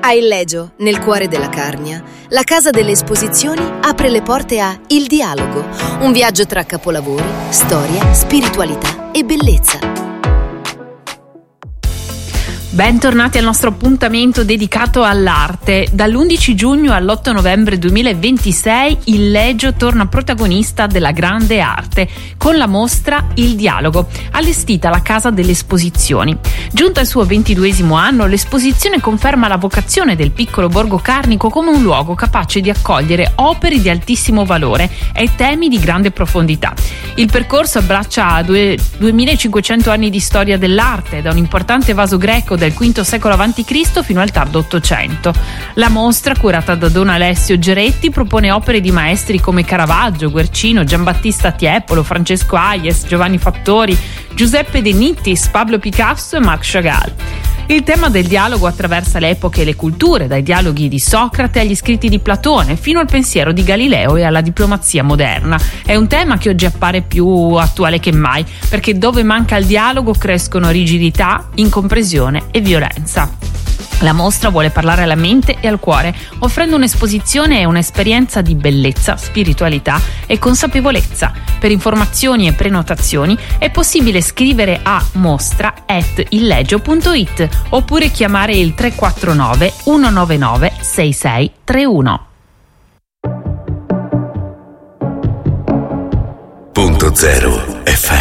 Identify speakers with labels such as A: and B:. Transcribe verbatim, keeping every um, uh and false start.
A: A Illegio, nel cuore della Carnia, la Casa delle Esposizioni apre le porte a Il Dialogo, un viaggio tra capolavori, storia, spiritualità e bellezza.
B: Bentornati al nostro appuntamento dedicato all'arte. Dall'undici giugno all'otto novembre duemilaventisei Illegio torna protagonista della grande arte con la mostra Il Dialogo, allestita alla Casa delle Esposizioni. Giunta al suo ventiduesimo anno, l'esposizione conferma la vocazione del piccolo borgo carnico come un luogo capace di accogliere opere di altissimo valore e temi di grande profondità. Il percorso abbraccia due, duemilacinquecento anni di storia dell'arte, da un importante vaso greco del quinto secolo avanti Cristo fino al tardo Ottocento. La mostra, curata da Don Alessio Geretti, propone opere di maestri come Caravaggio, Guercino, Giambattista Tiepolo, Francesco Hayes, Giovanni Fattori, Giuseppe De Nittis, Pablo Picasso e Marc Chagall. Il tema del dialogo attraversa le epoche e le culture, dai dialoghi di Socrate agli scritti di Platone, fino al pensiero di Galileo e alla diplomazia moderna. È un tema che oggi appare più attuale che mai, perché dove manca il dialogo crescono rigidità, incomprensione e violenza. La mostra vuole parlare alla mente e al cuore, offrendo un'esposizione e un'esperienza di bellezza, spiritualità e consapevolezza. Per informazioni e prenotazioni è possibile scrivere a mostra chiocciola illegio punto it oppure chiamare il tre quattro nove uno nove nove sei sei tre uno.
C: Punto zero F